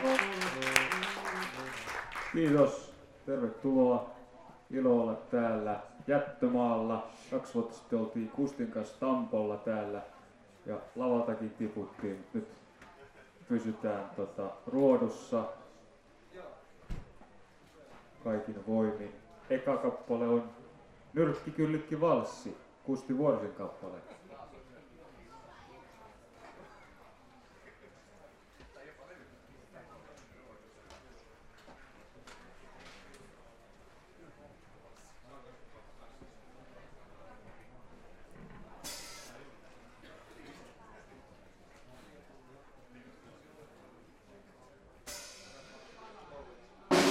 Kiitos. Tervetuloa. Ilo olla täällä Jättömaalla. 2 vuotta sitten oltiin Kustin kanssa Tampolla täällä ja lavaltakin tiputtiin. Nyt pysytään ruodussa kaikin voimin. Eka kappale on Nyrkkikyllikki valssi, Kusti Vuorisen kappale.